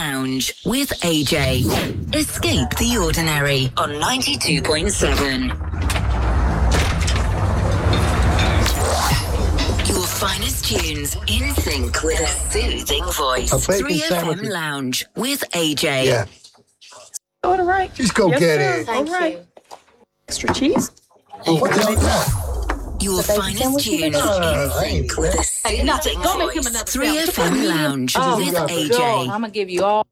Lounge with AJ. Escape the ordinary on 92.7. Your finest tunes in sync with a soothing voice. 3FM Lounge with AJ. Yeah. All right. Just go get it. All right. Extra cheese? Your finest tunes in sync with a soothing voice. 3FM Lounge with AJ. I'm going to give you all.